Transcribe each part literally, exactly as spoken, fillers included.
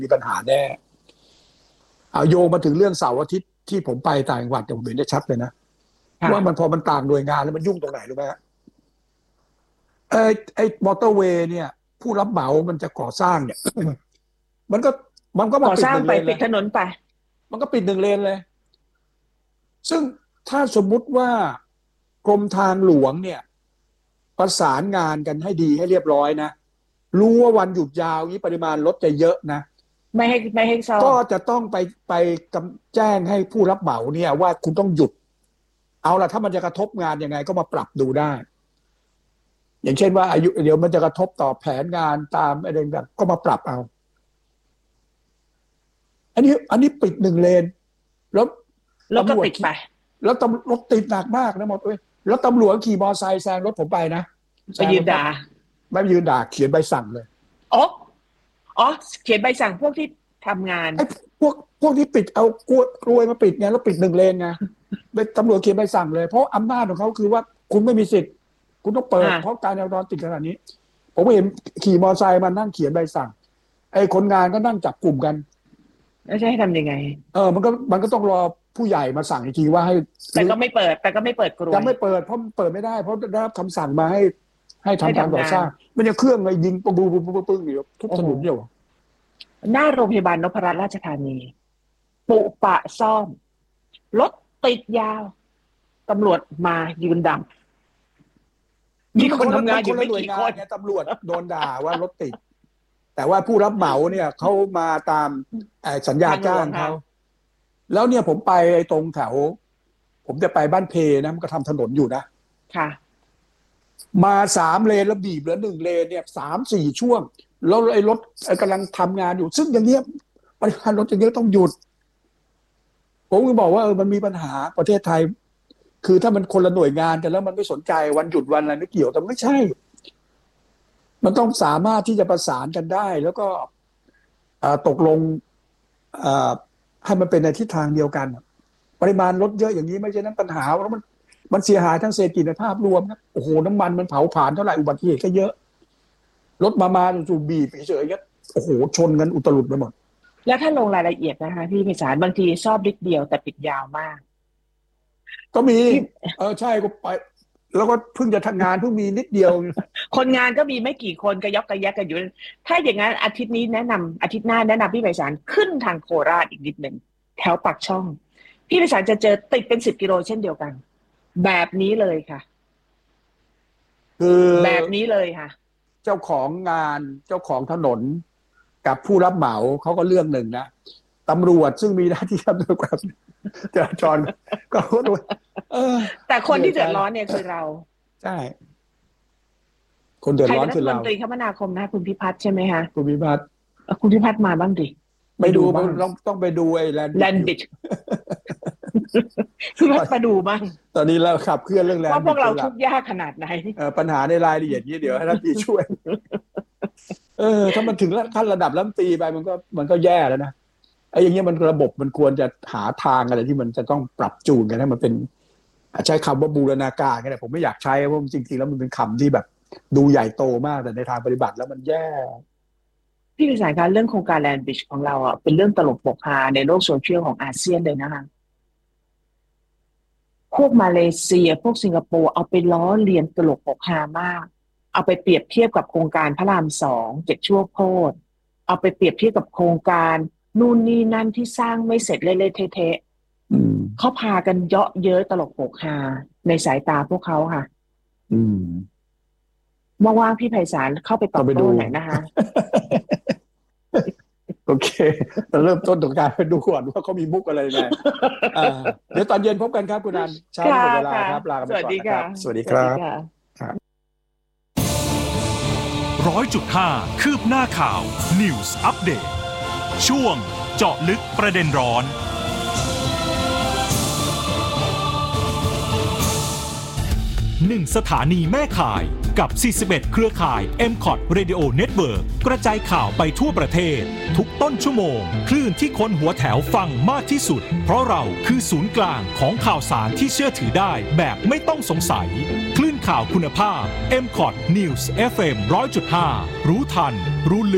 มีปัญหาแน่เอาโยงมาถึงเรื่องเสาร์อาทิตย์ที่ผมไปต่างจังหวัดผมเห็นได้ชัดเลยนะว่ามันพอมันต่างหน่วยงานแล้วมันยุ่งตรงไหนรู้ไหมฮะไอ้ไอ้มอเตอร์เวย์เนี่ยผู้รับเหมามันจะก่อสร้างเนี่ย มันก็มันก็มาปิดหนึ่งเลนปิดถนนไปมันก็ปิดหนึ่งเลนเลยซึ่งถ้าสมมุติว่ากรมทางหลวงเนี่ยประสานงานกันให้ดีให้เรียบร้อยนะรู้ว่าวันหยุดยาวนี้ปริมาณรถจะเยอะนะไม่ให้ไม่ให้ซ่อมก็จะต้องไปไปแจ้งให้ผู้รับเหมาเนี่ยว่าคุณต้องหยุดเอาล่ะถ้ามันจะกระทบงานยังไงก็มาปรับดูได้อย่างเช่นว่าอายุเดี๋ยวมันจะกระทบต่อแผนงานตามอะไรแบบก็มาปรับเอาอันนี้อันนี้ปิดหนึ่งเลนแล้วแล้วก็ติดไปแล้วตำรวจติดหนักมากนะหมดเว้ยแล้วตำรวจขี่มอไซค์แซงรถผมไปนะไปยืนด่าไม่ยืนด่าเขียนใบสั่งเลยอ๋ออ๋อเขียนใบสั่งพวกที่ทำงานไอ้พวกพวกที่ปิดเอากล้วยกล้วยมาปิดไงแล้วปิดหนึ่งเลนไงเป็นตำรวจเขียนใบสั่งเลยเพราะอำนาจของเขาคือว่าคุณไม่มีสิทธิ์คุณต้องเปิดเพราะการจราจรติดขนาดนี้ผมเห็นขี่มอไซค์มานั่งเขียนใบสั่งไอ้คนงานก็นั่งจับกลุ่มกันแล้วจะให้ทำยังไงเออมันก็มันก็ต้องรอผู้ใหญ่มาสั่งอีกทีว่าให้แต่ก็ไม่เปิดแต่ก็ไม่เปิดกรวยยังไม่เปิดเพราะเปิดไม่ได้เพราะได้รับคำสั่งมาให้ให้ทำการก่อสร้างมันจะเครื่องไงยิงปุ้งปุ้งปุ้งปุ้งปุ้งอยู่ทุกถนนเดียวหน้าโรงพยาบาลนพรัตน์ราชธานีปุปะซ่อมรถติดยาวตำรวจมายืนดังมีคนทำงานอยู่ไม่กี่คนตำรวจโดนด่าว่ารถติดแต่ว่าผู้รับเหมาเนี่ยเขามาตามสัญญาจ้างเขาแล้วเนี่ยผมไปตรงแถวผมจะไปบ้านเพนะมันก็ทำถนนอยู่นะค่ะมาสามเลนแล้วบีบเหลือหนึ่งเลนเนี่ยสามสี่ช่วงแล้วไอ้รถกำลังทำงานอยู่ซึ่งอย่างเนี้ยปริมาณรถอย่างเนี้ยต้องหยุดผมก็บอกว่าเออมันมีปัญหาประเทศไทยคือถ้ามันคนละหน่วยงานกันแล้วมันไม่สนใจวันหยุดวันอะไรไม่เกี่ยวแต่ไม่ใช่มันต้องสามารถที่จะประสานกันได้แล้วก็ตกลงให้มันเป็นในทิศทางเดียวกันปริมาณรถเยอะอย่างนี้ไม่ใช่นั้นปัญหาแล้วมันมันเสียหายทั้งเศรษฐกิจในภาพรวมนะโอ้โหน้ำมันมันเผาผลาญเท่าไหร่อุบัติเหตุก็เยอะรถมามาจู่บีบเฉยๆก็โอ้โหชนกันอุตลุดไปหมดแล้วถ้าลงรายละเอียดนะคะพี่ไพศาลบางทีชอบนิดเดียวแต่ปิดยาวมากก็มีเออใช่ก็ไปแล้วก็เพิ่งจะทำงานเพิ่งมีนิดเดียวคนงานก็มีไม่กี่คนก็ยกกระแยกกันอยู่ถ้าอย่างนั้นอาทิตย์นี้แนะนำอาทิตย์หน้าแนะนำพี่ไพศาลขึ้นทางโคราชอีกนิดหนึ่งแถวปากช่องพี่ไพศาลจะเจอติดเป็นสิบกิโลเช่นเดียวกันแบบนี้เลยค่ะคือแบบนี้เลยค่ะเจ้าของงานเจ้าของถนนกับผู้รับเหมาเขาก็เรื่องหนึ่งนะตำรวจซึ่งมีหน้าที่ทำด้วยความจราจรก็ด้วยแต่คนที่เดือดร้อนเนี่ยคือเราใช่คนเดือดร้อนคือเราใครเป็นรัฐมนตรีคมนาคมนะคุณพิพัฒน์ใช่ไหมคะคุณพิพัฒน์คุณพิพัฒน์มาบ้างดิไปดูต้องต้องไปดูไอ้แลนด์แลนด์บิชพิพัฒน์มาดูบ้างตอนนี้เราขับเคลื่อนเรื่องแลนด์ว่าพวกเราทุกข์ยากขนาดไหนปัญหาในรายละเอียดนี้เดี๋ยวให้รัฐมนตรีช่วยเออถ้ามันถึงขั้นระดับรัฐมนตรีไปมันก็มันก็แย่แล้วนะไอ้อย่างเงี้ยมันระบบมันควรจะหาทางอะไรที่มันจะต้องปรับจูนกันให้มันเป็นใช้คำว่าบูรณาการกันนะผมไม่อยากใช้เพราะจริงๆแล้วมันเป็นคำที่แบบดูใหญ่โตมากแต่ในทางปฏิบัติแล้วมันแย่พี่วิสัยการเรื่องโครงการแลนด์บิชของเราอ่ะเป็นเรื่องตลกปกฮาในโลกโซเชียลของอาเซียนเลยนะคะพวกมาเลเซียพวกสิงคโปร์เอาไปล้อเลียนตลกปกฮามากเอาไปเปรียบเทียบกับโครงการพระรามสองเจ็ดชั่วโคตรเอาไปเปรียบเทียบกับโครงการนู่นนี่นั่นที่สร้างไม่เสร็จเละๆเทะๆเขาพากันเยาะเย้ยตลกปกฮาในสายตาพวกเขาค่ะว่างๆพี่ไพศาลเข้าไปตอบโต้หน่อยนะคะโอเคเราเริ่มต้นจากการไปดูก่อนว่าเขามีมุกอะไรไงเดี๋ยวตอนเย็นพบกันครับคุณนันเช้าหมดเวลาครับลาไปก่อนนะครับสวัสดีครับร้อยจุดห้าคืบหน้าข่าว News Update ช่วงเจาะลึกประเด็นร้อนหนึ่งสถานีแม่ข่ายกับสี่สิบเอ็ดเครือข่าย เอ็ม คอท Radio Network กระจายข่าวไปทั่วประเทศทุกต้นชั่วโมงคลื่นที่คนหัวแถวฟังมากที่สุดเพราะเราคือศูนย์กลางของข่าวสารที่เชื่อถือได้แบบไม่ต้องสงสัยคลื่นข่าวคุณภาพ เอ็ม คอท News เอฟ เอ็ม หนึ่งร้อยจุดห้า รู้ทันรู้ลึก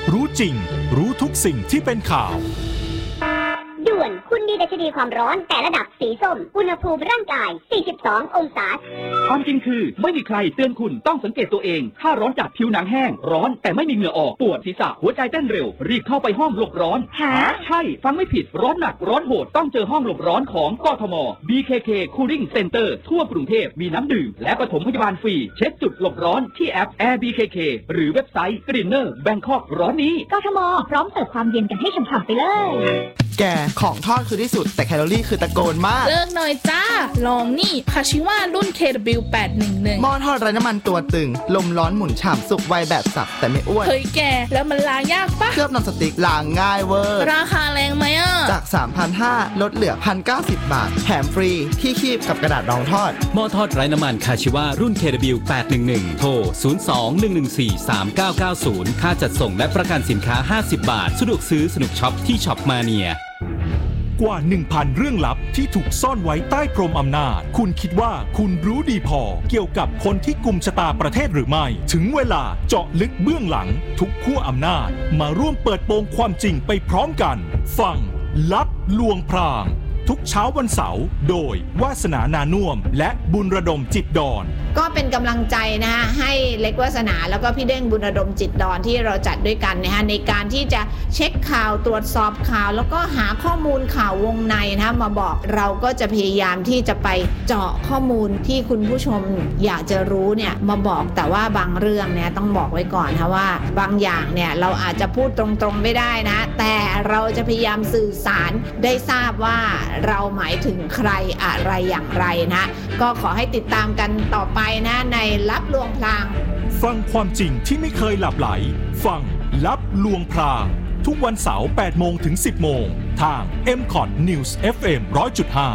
รู้จริงรู้ทุกสิ่งที่เป็นข่าวด่วนคุณมีดัชนีความร้อนแต่ระดับสีส้มอุณหภูมิร่างกายสี่สิบสององศาความจริงคือไม่มีใครเตือนคุณต้องสังเกตตัวเองถ้าร้อนจัดผิวหนังแห้งร้อนแต่ไม่มีเหงื่อออกปวดศีรษะหัวใจเต้นเร็วรีบเข้าไปห้องหลบร้อนฮะใช่ฟังไม่ผิดร้อนหนักร้อนโหดต้องเจอห้องหลบร้อนของกทม บี เค เค Cooling Center ทั่วกรุงเทพมีน้ำดื่มและปฐมพยาบาลฟรีเช็คจุดหลบร้อนที่แอป Air บี เค เค หรือเว็บไซต์ Greener Bangkok ร้อนนี้กทมพร้อมเสิร์ฟความเย็นกันให้ฉ่ำๆไปเลยแกของทอดคือที่สุดแต่แคลอรี่คือตะโกนมากเลิกหน่อยจ้าลองนี่คาชิวะรุ่น เค ดับเบิลยู แปดหนึ่งหนึ่งหม้อทอดไร้น้ำมันตัวตึงลมร้อนหมุนฉ่ำสุกไวแบบสับแต่ไม่อ้วนเฮ้ยแกแล้วมันล้างยากปะเคลือบนอนสติ๊กล้างง่ายเวอร์ราคาแรงไหมอ่ะจาก สามพันห้าร้อย ลดเหลือ หนึ่งพันเก้าสิบ บาทแถมฟรีที่คีบกับกระดาษรองทอดหม้อทอดไร้น้ำมันคาชิวะรุ่น เค ดับเบิลยู แปดหนึ่งหนึ่ง โทรศูนย์ สอง หนึ่ง หนึ่ง สี่ สาม เก้า เก้า ศูนย์ค่าจัดส่งและประกันสินค้าห้าสิบบาทสะดวกซื้อสนุกช็อปที่ช็อปมาเนียกว่า หนึ่งพัน เรื่องลับที่ถูกซ่อนไว้ใต้พรมอำนาจคุณคิดว่าคุณรู้ดีพอเกี่ยวกับคนที่กุมชะตาประเทศหรือไม่ถึงเวลาเจาะลึกเบื้องหลังทุกขั้วอำนาจมาร่วมเปิดโปงความจริงไปพร้อมกันฟังลับลวงพรางทุกเช้าวันเสาร์โดยวาสนานานุ่มและบุญระดมจิตดอนก็เป็นกำลังใจนะฮะให้เล็กวาสนาแล้วก็พี่เด้งบุญระดมจิตดอนที่เราจัดด้วยกันนะฮะในการที่จะเช็คข่าวตรวจสอบข่าวแล้วก็หาข้อมูลข่าววงในนะมาบอกเราก็จะพยายามที่จะไปเจาะข้อมูลที่คุณผู้ชมอยากจะรู้เนี่ยมาบอกแต่ว่าบางเรื่องเนี่ยต้องบอกไว้ก่อนนะว่าบางอย่างเนี่ยเราอาจจะพูดตรงๆไม่ได้นะแต่เราจะพยายามสื่อสารได้ทราบว่าเราหมายถึงใครอะไรอย่างไรนะก็ขอให้ติดตามกันต่อไปนะในลับลวงพรางฟังความจริงที่ไม่เคยหลับไหลฟังลับลวงพรางทุกวันเสาร์ แปดโมง ถึง สิบโมงทาง เอ็ม คอท News เอฟ เอ็ม หนึ่งร้อยจุดห้า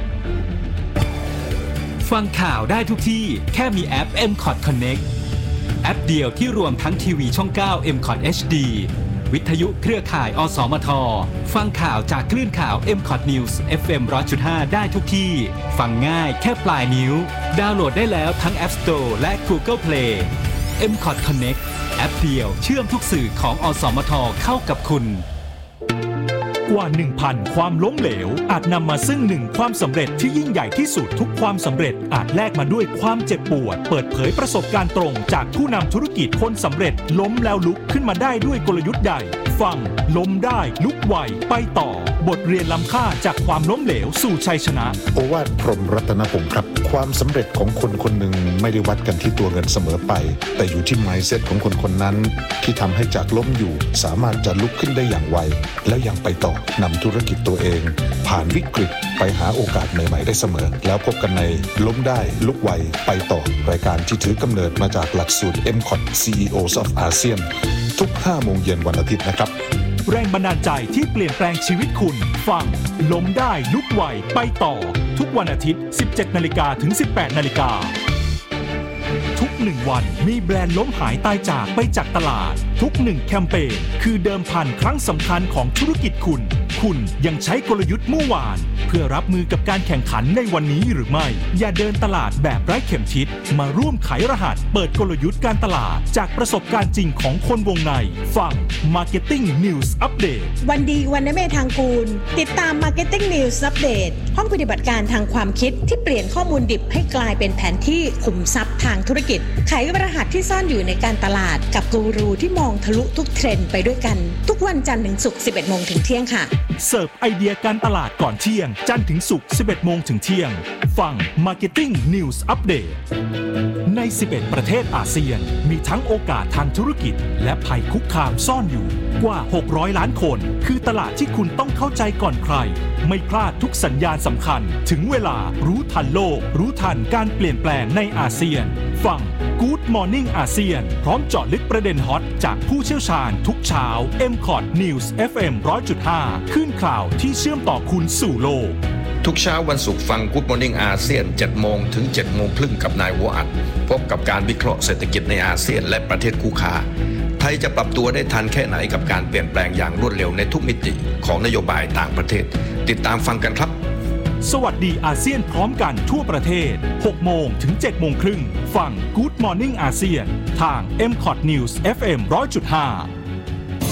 ฟังข่าวได้ทุกที่แค่มีแอป เอ็ม คอท Connect แอปเดียวที่รวมทั้งทีวีช่อง เก้า เอ็ม คอท เอช ดี วิทยุเครือข่ายอสมทฟังข่าวจากคลื่นข่าว เอ็ม คอท News เอฟ เอ็ม หนึ่งร้อยจุดห้า ได้ทุกที่ฟังง่ายแค่ปลายนิ้วดาวน์โหลดได้แล้วทั้ง App Store และ Google Play เอ็ม คอท Connect แอปเดียวเชื่อมทุกสื่อของอสมทเข้ากับคุณกว่า หนึ่งพัน ความล้มเหลวอาจนำมาซึ่งหนึ่งความสำเร็จที่ยิ่งใหญ่ที่สุดทุกความสำเร็จอาจแลกมาด้วยความเจ็บปวดเปิดเผยประสบการณ์ตรงจากผู้นำธุรกิจคนสำเร็จล้มแล้วลุกขึ้นมาได้ด้วยกลยุทธ์ใดฟังล้มได้ลุกไหวไปต่อบทเรียนล้ำค่าจากความล้มเหลวสู่ชัยชนะโอวาทพรหมรัตนพงศ์ครับความสำเร็จของคนคนหนึ่งไม่ได้วัดกันที่ตัวเงินเสมอไปแต่อยู่ที่ mindset ของคนคนนั้นที่ทำให้จากล้มอยู่สามารถจะลุกขึ้นได้อย่างไวแล้วยังไปต่อนำธุรกิจตัวเองผ่านวิกฤตไปหาโอกาสใหม่ๆได้เสมอแล้วพบกันในล้มได้ลุกไวไปต่อรายการที่ถือกำเนิดมาจากหลักสูตร เอ็ม คอท ซี อี โอ of อาเซียนทุก ห้าโมงเย็นวันอาทิตย์นะครับแรงบันดาลใจที่เปลี่ยนแปลงชีวิตคุณฟังล้มได้ลุกไวไปต่อทุกวันอาทิตย์ สิบเจ็ดนาฬิกา ถึง สิบแปดนาฬิกาทุกหนึ่งวันมีแบรนด์ล้มหายตายจากไปจากตลาดทุกหนึ่งแคมเปญคือเดิมพันครั้งสำคัญของธุรกิจคุณคุณยังใช้กลยุทธ์เมื่อวานเพื่อรับมือกับการแข่งขันในวันนี้หรือไม่อย่าเดินตลาดแบบไร้เข็มทิศมาร่วมไขรหัสเปิดกลยุทธ์การตลาดจากประสบการณ์จริงของคนวงในฟัง Marketing News Update วันดีวรรณเมธทางกูลติดตาม Marketing News Update ห้องปฏิบัติการทางความคิดที่เปลี่ยนข้อมูลดิบให้กลายเป็นแผนที่ขุมทรัพย์ทางธุรกิจไขรหัสที่ซ่อนอยู่ในการตลาดกับกูรูที่มองทะลุทุกเทรนด์ไปด้วยกันทุกวันจันทร์ถึงศุกร์ สิบเอ็ดโมง ถึงเที่ยงค่ะเสิร์ฟไอเดียการตลาดก่อนเที่ยงจันทร์ถึงศุกร์ สิบเอ็ดโมง ถึงเที่ยงฟัง Marketing News Update ในสิบเอ็ดประเทศอาเซียนมีทั้งโอกาสทางธุรกิจและภัยคุกคามซ่อนอยู่กว่าหกร้อยล้านคนคือตลาดที่คุณต้องเข้าใจก่อนใครไม่พลาดทุกสัญญาณสำคัญถึงเวลารู้ทันโลกรู้ทันการเปลี่ยนแปลงในอาเซียนฟัง Good Morning อาเซียนพร้อมเจาะลึกประเด็นฮอตจากผู้เชี่ยวชาญทุกเช้า เอ็ม คอท News เอฟ เอ็ม หนึ่งร้อยจุดห้า ขึ้นข่าวที่เชื่อมต่อคุณสู่โลกทุกเช้าวันศุกร์ฟัง Good Morning อาเซียน เจ็ดโมง ถึง เจ็ดโมงครึ่งกับนายหัวอัดพบกับการวิเคราะห์เศรษฐกิจในอาเซียนและประเทศคู่ค้าไทยจะปรับตัวได้ทันแค่ไหนกับการเปลี่ยนแปลงอย่างรวดเร็วในทุกมิติของนโยบายต่างประเทศติดตามฟังกันครับสวัสดีอาเซียนพร้อมกันทั่วประเทศ หกโมง ถึง เจ็ดโมงครึ่งฟัง Good Morning อาเซียนทาง เอ็ม คอท News เอฟ เอ็ม หนึ่งร้อยจุดห้า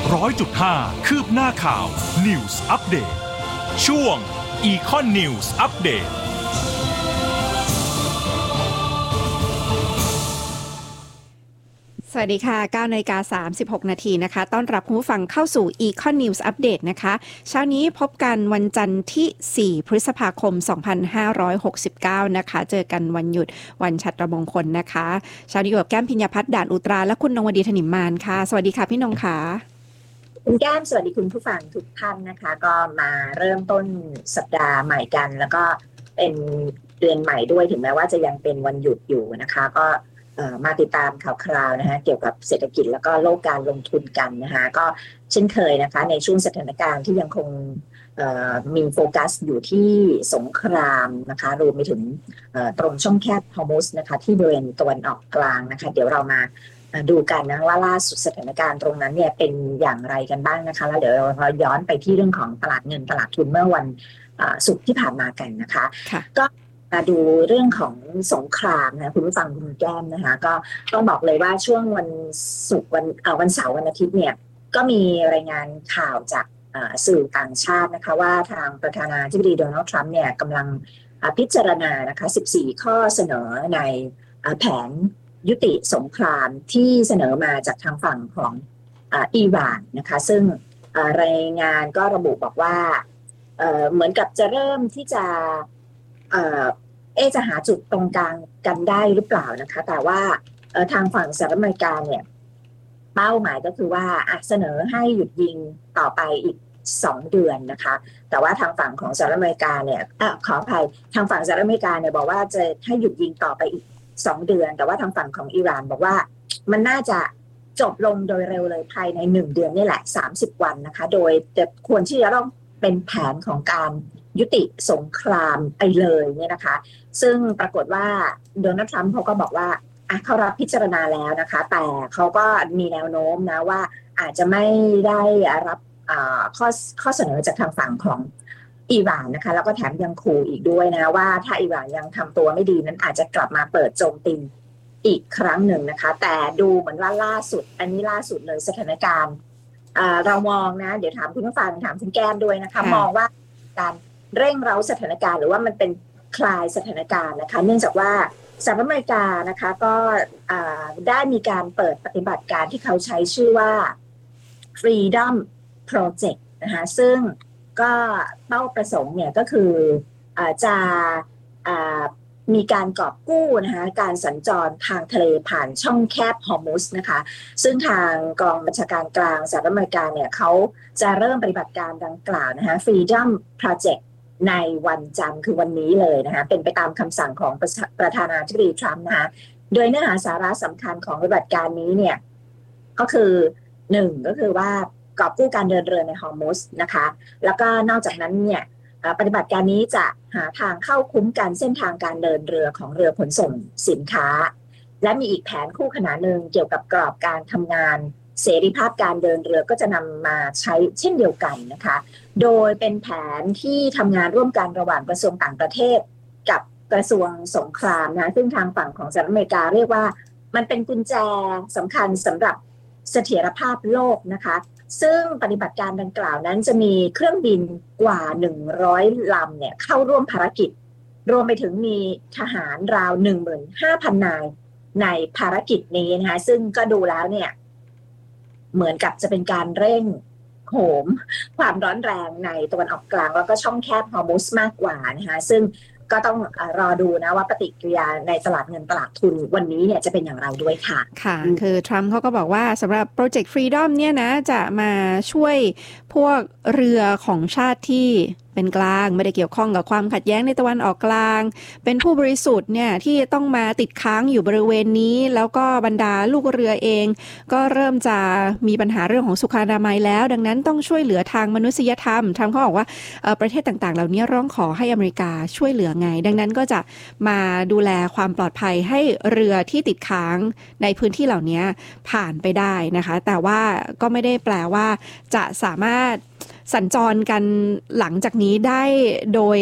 ร้อยจุดห้า คืบหน้าข่าว News Update ช่วง Econ News Update สวัสดีค่ะ เก้านาฬิกาสามสิบหกนาทีนะคะต้อนรับคุณผู้ฟังเข้าสู่ Econ News Update นะคะเช้านี้พบกันวันจันทร์ที่สี่พฤษภาคมสองพันห้าร้อยหกสิบเก้านะคะเจอกันวันหยุดวันชัตรมงคลนะคะเช้านี้อยู่กับแก้มพิญญาพัฒน์ด่านอุตราและคุณนงวดีถนิมมานค่ะสวัสดีค่ะพี่นงค่ะคุณแก้มสวัสดีคุณผู้ฟังทุกท่านนะคะก็มาเริ่มต้นสัปดาห์ใหม่กันแล้วก็เป็นเดือนใหม่ด้วยถึงแม้ว่าจะยังเป็นวันหยุดอยู่นะคะก็มาติดตามข่าวคราวนะคะเกี่ยวกับเศรษฐกิจแล้วก็โลกการลงทุนกันนะคะก็เช่นเคยนะคะในช่วงสถานการณ์ที่ยังคงมีโฟกัสอยู่ที่สงครามนะคะรวมไปถึงตรงช่องแคบฮอร์มุซนะคะที่บริเวณตะวันออกกลางนะคะเดี๋ยวเรามาดูกันนะว่าล่าสุดสถานการณ์ตรงนั้นเนี่ยเป็นอย่างไรกันบ้างนะคะแล้วเดี๋ยวเราย้อนไปที่เรื่องของตลาดเงินตลาดทุนเมื่อวันศุกร์ที่ผ่านมากันนะคะก็มาดูเรื่องของสงครามนะคุณผู้ฟังคุณแก้มนะคะก็ต้องบอกเลยว่าช่วงวันศุกร์วันเอ่อวันเสาร์วันอาทิตย์เนี่ยก็มีรายงานข่าวจากสื่อต่างชาตินะคะว่าทางประธานาธิบดีโดนัลด์ทรัมป์เนี่ยกำลังพิจารณานะคะสิบสี่ข้อเสนอในแผนยุติสงครามที่เสนอมาจากทางฝั่งของอิหร่านนะคะซึ่งรายงานก็ระบุบอกว่าเหมือนกับจะเริ่มที่จะเอ่อเอ๊ะจะหาจุดตรงกลางกันได้หรือเปล่านะคะแต่ว่าทางฝั่งสหรัฐอเมริกาเนี่ยเป้าหมายก็คือว่าเสนอให้หยุดยิงต่อไปอีกสองเดือนนะคะแต่ว่าทางฝั่งของสหรัฐอเมริกาเนี่ยเอ่อขออภัยทางฝั่งสหรัฐอเมริกาเนี่ยบอกว่าจะให้หยุดยิงต่อไปอีกสองเดือนแต่ว่าทางฝั่งของอิหร่านบอกว่ามันน่าจะจบลงโดยเร็วเลยภายในหนึ่งเดือนนี่แหละสามสิบวันนะคะโดยจะควรที่จะต้องเป็นแผนของการยุติสงครามไปเลยเนี่ยนะคะซึ่งปรากฏว่าโดนัลด์ทรัมป์เขาก็บอกว่าอ่ะเขารับพิจารณาแล้วนะคะแต่เขาก็มีแนวโน้มนะว่าอาจจะไม่ได้รับข้อข้อเสนอจากทางฝั่งของอิหร่านนะคะแล้วก็แถมยังขู่อีกด้วยนะว่าถ้าอิหร่านยังทำตัวไม่ดีนั้นอาจจะกลับมาเปิดโจมตีอีกครั้งหนึ่งนะคะแต่ดูเหมือนว่าล่าสุดอันนี้ล่าสุดเลยสถานการณ์เรามองนะเดี๋ยวถามคุณผู้ฟังถามคุณแก้มด้วยนะคะมองว่าการเร่งเร้าสถานการณ์หรือว่ามันเป็นคลายสถานการณ์นะคะเนื่องจากว่าสหรัฐอเมริกานะคะก็ได้มีการเปิดปฏิบัติการที่เขาใช้ชื่อว่า Freedom Project นะคะซึ่งก็เป้าประสงค์เนี่ยก็คือจะมีการกอบกู้นะคะการสัญจรทางทะเลผ่านช่องแคบฮอร์มุซนะคะซึ่งทางกองบัญชาการกลางสหรัฐอเมริกาเนี่ยเขาจะเริ่มปฏิบัติการดังกล่าวนะคะ Freedom Project ในวันจันทร์คือวันนี้เลยนะคะเป็นไปตามคำสั่งของประธานาธิบดีทรัมป์นะคะโดยเนื้อหาสาระสำคัญของปฏิบัติการนี้เนี่ยก็คือหนึ่งก็คือว่ากอบกู้การเดินเรือในฮอร์มุซนะคะแล้วก็นอกจากนั้นเนี่ยปฏิบัติการนี้จะหาทางเข้าคุ้มกันเส้นทางการเดินเรือของเรือขนส่งสินค้าและมีอีกแผนคู่ขนานหนึ่งเกี่ยวกับกรอบการทำงานเสรีภาพการเดินเรือก็จะนำมาใช้เช่นเดียวกันนะคะโดยเป็นแผนที่ทำงานร่วมกันระหว่างกระทรวงต่างประเทศกับกระทรวงสงครามนะซึ่งทางฝั่งของสหรัฐอเมริกาเรียกว่ามันเป็นกุญแจสำคัญสำหรับเสถียรภาพโลกนะคะซึ่งปฏิบัติการดังกล่าวนั้นจะมีเครื่องบินกว่าหนึ่งร้อยลำเนี่ยเข้าร่วมภารกิจรวมไปถึงมีทหารราว หนึ่งหมื่นห้าพัน นายในภารกิจนี้นะคะซึ่งก็ดูแล้วเนี่ยเหมือนกับจะเป็นการเร่งโหมความร้อนแรงในตะวันออกกลางแล้วก็ช่องแคบฮอร์มุซมากกว่านะคะซึ่งก็ต้องรอดูนะว่าปฏิกิริยาในตลาดเงินตลาดทุนวันนี้เนี่ยจะเป็นอย่างไรด้วยค่ะค่ะคือทรัมป์เขาก็บอกว่าสำหรับโปรเจกต์ Freedom เนี่ยนะจะมาช่วยพวกเรือของชาติที่เป็นกลางไม่ได้เกี่ยวข้องกับความขัดแย้งในตะวันออกกลางเป็นผู้บริสุทธิ์เนี่ยที่ต้องมาติดค้างอยู่บริเวณนี้แล้วก็บรรดาลูกเรือเองก็เริ่มจะมีปัญหาเรื่องของสุขอนามัยแล้วดังนั้นต้องช่วยเหลือทางมนุษยธรรมทรัมป์เขาบอกว่าประเทศต่างๆเหล่านี้ร้องขอให้อเมริกาช่วยเหลือไงดังนั้นก็จะมาดูแลความปลอดภัยให้เรือที่ติดค้างในพื้นที่เหล่านี้ผ่านไปได้นะคะแต่ว่าก็ไม่ได้แปลว่าจะสามารถสัญจรกันหลังจากนี้ได้โดย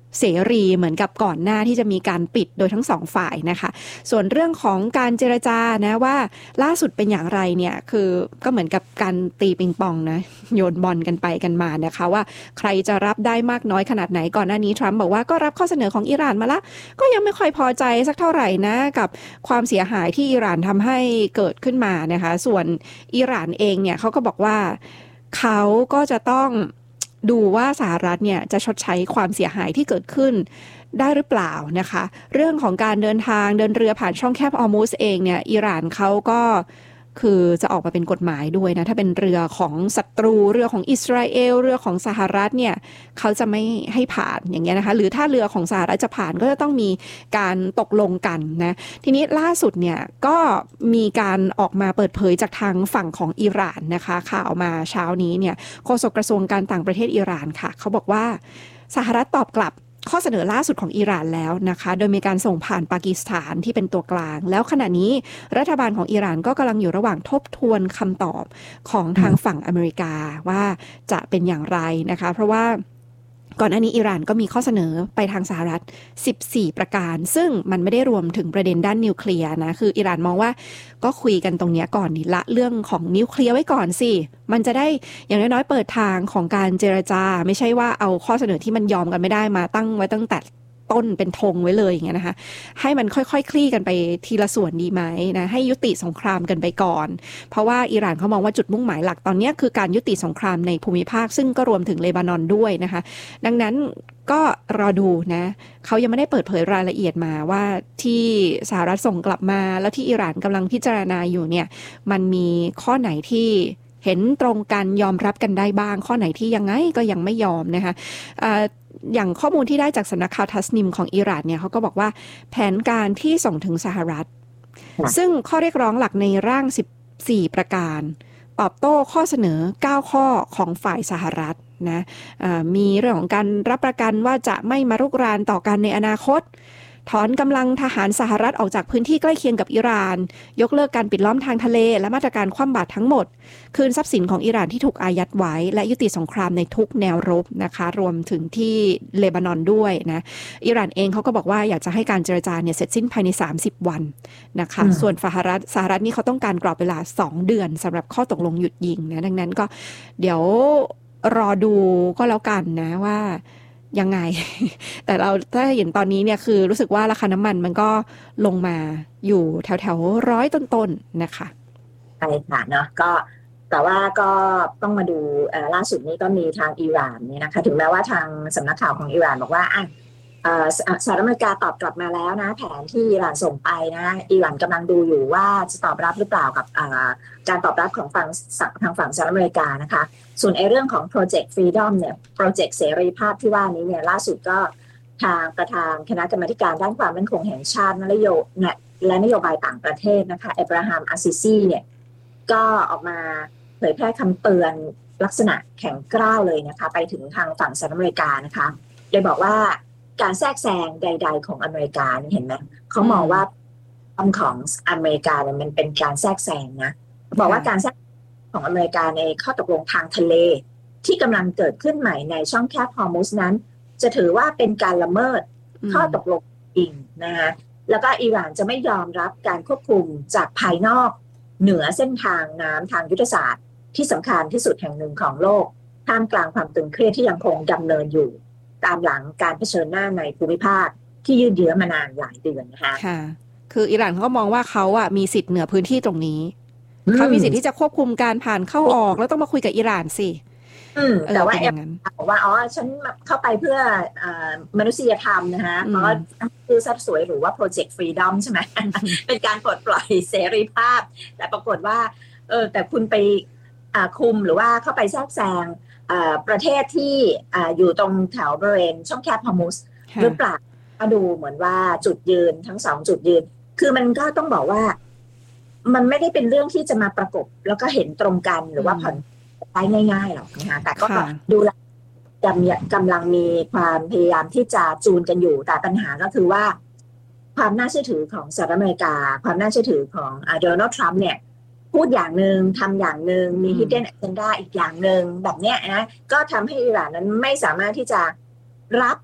เสรีเหมือนกับก่อนหน้าที่จะมีการปิดโดยทั้งสองฝ่ายนะคะส่วนเรื่องของการเจรจานะว่าล่าสุดเป็นอย่างไรเนี่ยคือก็เหมือนกับการตีปิงปองนะโยนบอลกันไปกันมานะคะว่าใครจะรับได้มากน้อยขนาดไหนก่อนหน้านี้ทรัมป์บอกว่าก็รับข้อเสนอของอิหร่านมาละก็ยังไม่ค่อยพอใจสักเท่าไหร่นะกับความเสียหายที่อิหร่านทำให้เกิดขึ้นมานะคะส่วนอิหร่านเองเนี่ยเขาก็บอกว่าเขาก็จะต้องดูว่าสหรัฐเนี่ยจะชดใช้ความเสียหายที่เกิดขึ้นได้หรือเปล่านะคะเรื่องของการเดินทางเดินเรือผ่านช่องแคบฮอร์มุซเองเนี่ยอิหร่านเขาก็คือจะออกมาเป็นกฎหมายด้วยนะถ้าเป็นเรือของศัตรูเรือของอิสราเอลเรือของสหรัฐเนี่ยเขาจะไม่ให้ผ่านอย่างเงี้ยนะคะหรือถ้าเรือของสหรัฐจะผ่านก็จะต้องมีการตกลงกันนะทีนี้ล่าสุดเนี่ยก็มีการออกมาเปิดเผยจากทางฝั่งของอิหร่านนะคะข่าวมาเช้านี้เนี่ยโฆษกกระทรวงการต่างประเทศอิหร่านค่ะเขาบอกว่าสหรัฐตอบกลับข้อเสนอล่าสุดของอิหร่านแล้วนะคะโดยมีการส่งผ่านปากีสถานที่เป็นตัวกลางแล้วขณะนี้รัฐบาลของอิหร่านก็กำลังอยู่ระหว่างทบทวนคำตอบของทางฝั่งอเมริกาว่าจะเป็นอย่างไรนะคะเพราะว่าก่อนหน้านี้อิหร่านก็มีข้อเสนอไปทางสหรัฐสิบสี่ประการซึ่งมันไม่ได้รวมถึงประเด็นด้านนิวเคลียร์นะคืออิหร่านมองว่าก็คุยกันตรงนี้ก่อนนี่ละเรื่องของนิวเคลียร์ไว้ก่อนสิมันจะได้อย่างน้อยๆเปิดทางของการเจรจาไม่ใช่ว่าเอาข้อเสนอที่มันยอมกันไม่ได้มาตั้งไว้ตั้งแต่ต้นเป็นธงไว้เลยอย่างเงี้ยนะคะให้มันค่อยๆ ค, คลี่กันไปทีละส่วนดีไหมนะให้ยุติสงครามกันไปก่อนเพราะว่าอิหร่านเขามองว่าจุดมุ่งหมายหลักตอนนี้คือการยุติสงครามในภูมิภาคซึ่งก็รวมถึงเลบานอนด้วยนะคะดังนั้นก็รอดูนะเขายังไม่ได้เปิดเผยรายละเอียดมาว่าที่สหรัฐส่งกลับมาแล้วที่อิหร่านกำลังพิจารณาอยู่เนี่ยมันมีข้อไหนที่เห็นตรงกันยอมรับกันได้บ้างข้อไหนที่ยังไงก็ยังไม่ยอมนะคะอย่างข้อมูลที่ได้จากสำนักข่าวทัสนิมของอิหร่านเนี่ยเขาก็บอกว่าแผนการที่ส่งถึงสหรัฐซึ่งข้อเรียกร้องหลักในร่างสิบสี่ประการตอบโต้ข้อเสนอเก้าข้อของฝ่ายสหรัฐนะมีเรื่องของการรับประกันว่าจะไม่มารุกรานต่อกันในอนาคตถอนกำลังทหารสหรัฐออกจากพื้นที่ใกล้เคียงกับอิหร่านยกเลิกการปิดล้อมทางทะเลและมาตรการคว่ำบาตรทั้งหมดคืนทรัพย์สินของอิหร่านที่ถูกอายัดไว้และยุติสงครามในทุกแนวรบนะคะรวมถึงที่เลบานอนด้วยนะอิหร่านเองเขาก็บอกว่าอยากจะให้การเจรจาเนี่ยเสร็จสิ้นภายในสามสิบวันนะคะส่วนสหรัฐสหรัฐนี่เขาต้องการกรอบเวลาสองเดือนสำหรับข้อตกลงหยุดยิงนะดังนั้นก็เดี๋ยวรอดูก็แล้วกันนะว่ายังไงแต่เราถ้าเห็นตอนนี้เนี่ยคือรู้สึกว่าราคาน้ำมันมันก็ลงมาอยู่แถวแถวร้อยต้นๆ น, นะคะใช่ค่ะเนาะก็แต่ว่าก็ต้องมาดูล่าสุดนี้ก็มีทางอิหร่านเนี่ยนะคะถึงแม้ว่าทางสำนักข่าวของอิหร่านบอกว่าอ่ะสหรัฐอเมริกาตอบกลับมาแล้วนะแผนที่อิหร่านส่งไปนะอิหร่านกำลังดูอยู่ว่าจะตอบรับหรือเปล่ากับการตอบรับของฝั่งทางฝั่งสหรัฐอเมริกานะคะส่วนไอ้เรื่องของ Project Freedom เนี่ย Project เสรีภาพที่ว่านี้เนี่ยล่าสุดก็ทางประธานคณะกรรมาธิการด้านความมั่นคงแห่งชาติและนโยบายและนโยบายต่างประเทศนะคะอับราฮัมอาซิซีเนี่ยก็ออกมาเผยแพร่คำเตือนลักษณะแข็งกร้าวเลยนะคะไปถึงทางฝั่งสหรัฐอเมริกานะคะโดยบอกว่าการแทรกแซงใดๆของอเมริกาเห็นไหมเขามองว่าคำของอเมริกาเนี่ยมันเป็นการแทรกแซงนะบอกว่าการแทรกของอเมริกาในข้อตกลงทางทะเลที่กำลังเกิดขึ้นใหม่ในช่องแคบฮอร์มุซนั้นจะถือว่าเป็นการละเมิดข้อตกลงจริงนะคะแล้วก็อิหร่านจะไม่ยอมรับการควบคุมจากภายนอกเหนือเส้นทางน้ำทางยุทธศาสตร์ที่สำคัญที่สุดแห่งหนึ่งของโลกท่ามกลางความตึงเครียดที่ยังคงดำเนินอยู่ตามหลังการเผชิญหน้าในภูมิภาคที่ยืดเยื้อมานานหลายเดือนนะคะค่ะคืออิหร่านเขาก็มองว่าเขาอ่ะมีสิทธิ์เหนือพื้นที่ตรงนี้เขามีสิทธิ์ที่จะควบคุมการผ่านเข้าออกแล้วต้องมาคุยกับอิหร่านสิแต่ว่าเอ็มบอกว่าอ๋อฉันเข้าไปเพื่อมนุษยธรรมนะคะเพราะคือสัดสวยหรือว่า Project Freedom ใช่ไหม เป็นการปลดปล่อยเสรีภาพแต่ปรากฏว่าเออแต่คุณไปคุมหรือว่าเข้าไปแทรกแซงประเทศที่อยู่ตรงแถวบริเวณช่องแคบฮอร์มุซหรือเปล่าก็ดูเหมือนว่าจุดยืนทั้งสองจุดยืนคือมันก็ต้องบอกว่ามันไม่ได้เป็นเรื่องที่จะมาประกบแล้วก็เห็นตรงกันหรือว่าผ่อนได้ง่ายๆหรอกนะคะแต่ก็ดูแลกำลังมีความพยายามที่จะจูนกันอยู่แต่ปัญหาก็คือว่าความน่าเชื่อถือของสหรัฐอเมริกาความน่าเชื่อถือของโดนัลด์ทรัมป์เนี่ยพูดอย่างหนึ่งทำอย่างหนึ่งมี hidden agenda อีกอย่างหนึ่งแบบเนี้ยนะก็ทำให้อิหร่านนั้นไม่สามารถที่จะรับแบบ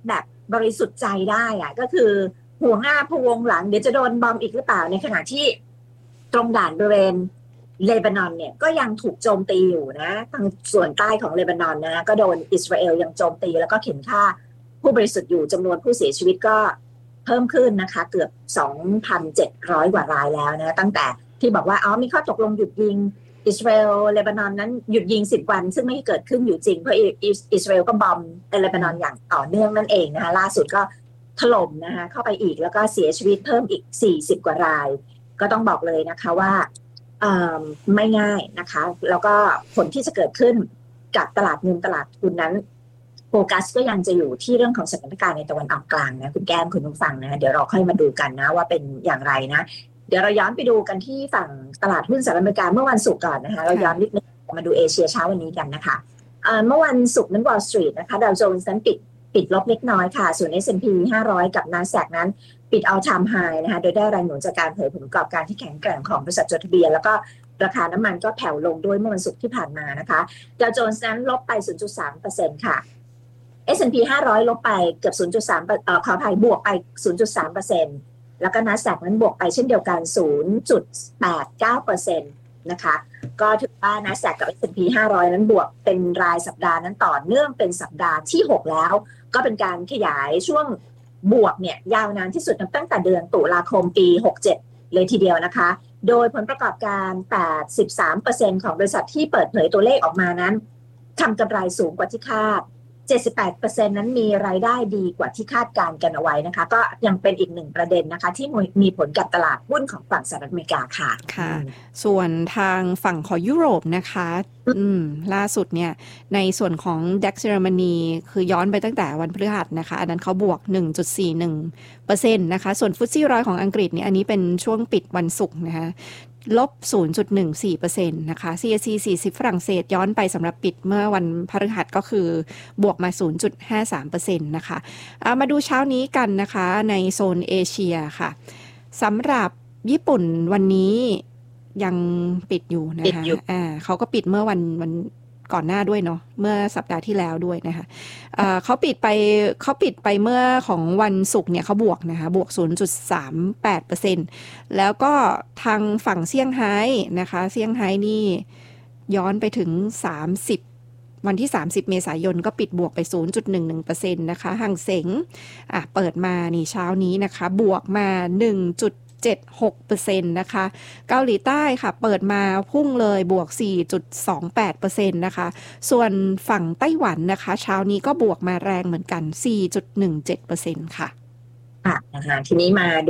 บริสุทธิ์ใจได้อะก็คือห่วงหน้าพะวงหลังเดี๋ยวจะโดนบอมอีกหรือเปล่าในขณะที่ตรงด่านบริเวณเลบานอนเนี่ยก็ยังถูกโจมตีอยู่นะทางส่วนใต้ของเลบานอนนะก็โดนอิสราเอลยังโจมตีแล้วก็เข็นฆ่าผู้บริสุทธิ์อยู่จำนวนผู้เสียชีวิตก็เพิ่มขึ้นนะคะเกือบ สองพันเจ็ดร้อย กว่ารายแล้วนะตั้งแต่ที่บอกว่าอ๋อมีข้อตกลงหยุดยิงอิสราเอลเลบานอนนั้นหยุดยิงสิบวันซึ่งไม่เกิดขึ้นอยู่จริงเพราะอิสราเอลก็บอมเลบานอนอย่างต่อเนื่องนั่นเองนะคะล่าสุดก็ถล่มนะคะเข้าไปอีกแล้วก็เสียชีวิตเพิ่มอีกสี่สิบกว่ารายก็ต้องบอกเลยนะคะว่าไม่ง่ายนะคะแล้วก็ผลที่จะเกิดขึ้นกับตลาดเงินตลาดทุนนั้นโฟกัสก็ยังจะอยู่ที่เรื่องของสถานการณ์ในตะวันออกกลางนะคุณแก้มคุณผู้ฟังนะเดี๋ยวเราค่อยมาดูกันนะว่าเป็นอย่างไรนะเดี๋ยวเราย้อนไปดูกันที่ฝั่งตลาดหุ้นสหรัฐอเมริกาเมื่อวันศุกร์ก่อนนะคะเราย้อนนิดนึงมาดูเอเชียเช้าวันนี้กันนะคะเมื่อวันศุกร์นั้น Wall Street นะคะดาวโจนส์นั้นปิดปิดลบเล็กน้อยค่ะส่วน เอส แอนด์ พี ห้าร้อยกับ Nasdaq นั้นปิด All Time High นะคะโดยได้แรงหนุนจากการเผยผลประกอบการที่แข็งแกร่งของบริษัทจดทะเบียนแล้วก็ราคาน้ำมันก็แผ่วลงด้วยเมื่อวันศุกร์ที่ผ่านมานะคะดาวโจนส์นั้นลบไป ศูนย์จุดสามเปอร์เซ็นต์ ค่ะ เอส แอนด์ พี ห้าร้อยลบไปเกือบ ศูนย์จุดสาม เอ่อขออภัยบวกไป ศูนย์จุดสามเปอร์เซ็นต์ แล้วก็ Nasdaq นั้นบวกไปเช่นเดียวกัน ศูนย์จุดแปดเก้าเปอร์เซ็นต์ นะคะก็ถือว่า Nasdaq กับ เอส แอนด์ พี ห้าร้อย นั้นบวกเป็นรายสัปดาห์นั้นต่อเนื่องเป็นสัปดาห์ที่หกแล้วก็เป็นการขยายช่วงบวกเนี่ยยาวนานที่สุดตั้งแต่เดือนตุลาคมปีหกสิบเจ็ดเลยทีเดียวนะคะโดยผลประกอบการ แปดสิบสามเปอร์เซ็นต์ ของบริษัทที่เปิดเผยตัวเลขออกมานั้นทำกำไรสูงกว่าที่คาด เจ็ดสิบแปดเปอร์เซ็นต์ นั้นมีรายได้ดีกว่าที่คาดการณ์กันเอาไว้นะคะก็ยังเป็นอีกหนึ่งประเด็นนะคะที่มีผลกับตลาดหุ้นของฝั่งสหรัฐอเมริกาค่ะค่ะส่วนทางฝั่งของยุโรปนะคะอืมล่าสุดเนี่ยในส่วนของ ดัค เยอรมนีคือย้อนไปตั้งแต่วันพฤหัสนะคะอันนั้นเขาบวก หนึ่งจุดสี่หนึ่งเปอร์เซ็นต์ นะคะส่วนฟุตซี่ร้อยของอังกฤษเนี่ยอันนี้เป็นช่วงปิดวันศุกร์นะคะลบ ศูนย์จุดหนึ่งสี่เปอร์เซ็นต์ นะคะ ซี เอ ซี สี่สิบฝรั่งเศสย้อนไปสำหรับปิดเมื่อวันพฤหัสก็คือบวกมา ศูนย์จุดห้าสามเปอร์เซ็นต์ นะคะมาดูเช้านี้กันนะคะในโซนเอเชียค่ะสำหรับญี่ปุ่นวันนี้ยังปิดอยู่นะคะอ่าเขาก็ปิดเมื่อวันวันก่อนหน้าด้วยเนาะเมื่อสัปดาห์ที่แล้วด้วยนะคะเอ่อเขาปิดไปเขาปิดไปเมื่อของวันศุกร์เนี่ยเขาบวกนะคะบวก ศูนย์จุดสามแปดเปอร์เซ็นต์ แล้วก็ทางฝั่งเซี่ยงไฮ้นะคะเซี่ยงไฮ้นี่ย้อนไปถึงสามสิบวันที่สามสิบเมษายนก็ปิดบวกไป ศูนย์จุดหนึ่งหนึ่งเปอร์เซ็นต์ นะคะห่างเส็งอ่ะเปิดมานี่เช้านี้นะคะบวกมา หนึ่งจุดเจ็ดหกเปอร์เซ็นต์ นะคะเกาหลีใต้ค่ะเปิดมาพุ่งเลยบวก สี่จุดสองแปดเปอร์เซ็นต์ นะคะส่วนฝั่งไต้หวันนะคะเช้านี้ก็บวกมาแรงเหมือนกัน สี่จุดหนึ่งเจ็ดเปอร์เซ็นต์ ค่ะค่ะนะคะทีนี้มา